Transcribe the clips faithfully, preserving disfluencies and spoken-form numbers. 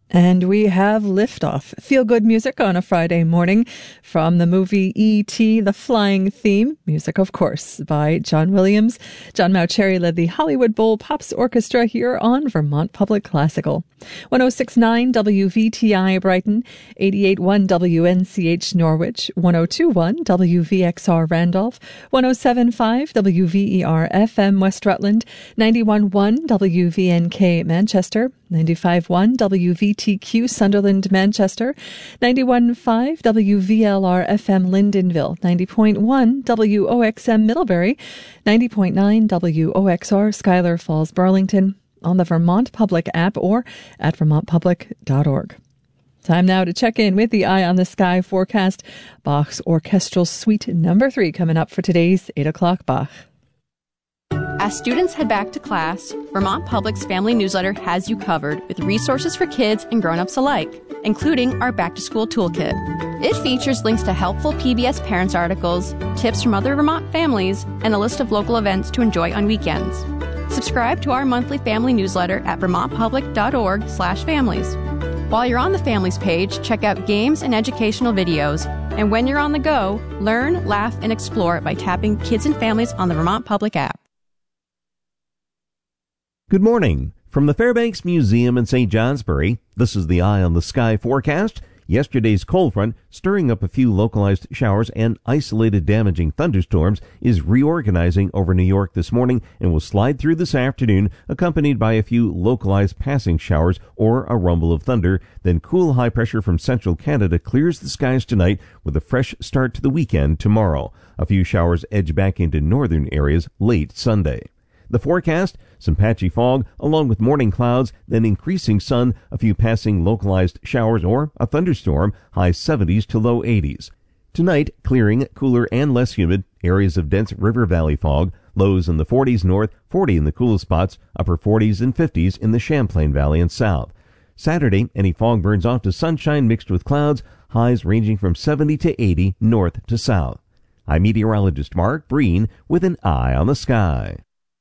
And we have liftoff. Feel-good music on a Friday morning from the movie E T The Flying Theme. Music, of course, by John Williams. John Mauceri led the Hollywood Bowl Pops Orchestra here on Vermont Public Classical. one oh six point nine W V T I Brighton, eighty-eight point one W N C H Norwich, one oh two point one W V X R Randolph, one oh seven point five W V E R F M West Rutland, ninety-one point one W V N K Manchester, ninety-five point one W V T Q Sunderland Manchester, ninety-one point five W V L R F M Lyndonville, ninety point one W O X M Middlebury, ninety point nine W O X R Schuyler Falls Burlington, on the Vermont Public app or at vermont public dot org. Time now to check in with the Eye on the Sky forecast. Bach's Orchestral Suite number three coming up for today's eight o'clock Bach. As students head back to class, Vermont Public's Family Newsletter has you covered with resources for kids and grown-ups alike, including our back-to-school toolkit. It features links to helpful P B S Parents articles, tips from other Vermont families, and a list of local events to enjoy on weekends. Subscribe to our monthly family newsletter at vermont public dot org slash families. While you're on the Families page, check out games and educational videos. And when you're on the go, learn, laugh, and explore by tapping Kids and Families on the Vermont Public app. Good morning. From the Fairbanks Museum in Saint Johnsbury, this is the Eye on the Sky forecast. Yesterday's cold front, stirring up a few localized showers and isolated damaging thunderstorms, is reorganizing over New York this morning and will slide through this afternoon, accompanied by a few localized passing showers or a rumble of thunder. Then cool high pressure from central Canada clears the skies tonight with a fresh start to the weekend tomorrow. A few showers edge back into northern areas late Sunday. The forecast, some patchy fog, along with morning clouds, then increasing sun, a few passing localized showers or a thunderstorm, high seventies to low eighties. Tonight, clearing, cooler and less humid, areas of dense river valley fog, lows in the forties north, forty in the coolest spots, upper forties and fifties in the Champlain Valley and south. Saturday, any fog burns off to sunshine mixed with clouds, highs ranging from seventy to eighty north to south. I'm meteorologist Mark Breen with an Eye on the Sky.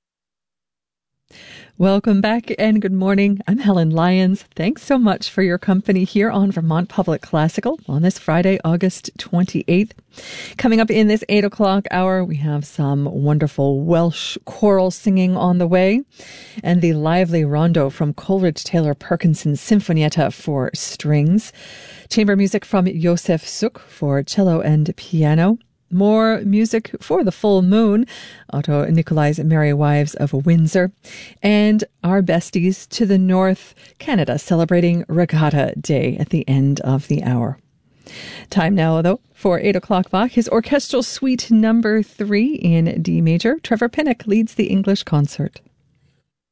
Welcome back and good morning. I'm Helen Lyons. Thanks so much for your company here on Vermont Public Classical on this Friday, August twenty-eighth. Coming up in this eight o'clock hour, we have some wonderful Welsh choral singing on the way and the lively rondo from Coleridge Taylor Perkinson's Sinfonietta for strings. Chamber music from Josef Suk for cello and piano. More music for the full moon, Otto Nicolai's Merry Wives of Windsor, and our besties to the north, Canada, celebrating Regatta Day at the end of the hour. Time now, though, for eight o'clock Bach, his Orchestral Suite number three in D major. Trevor Pinnock leads the English concert.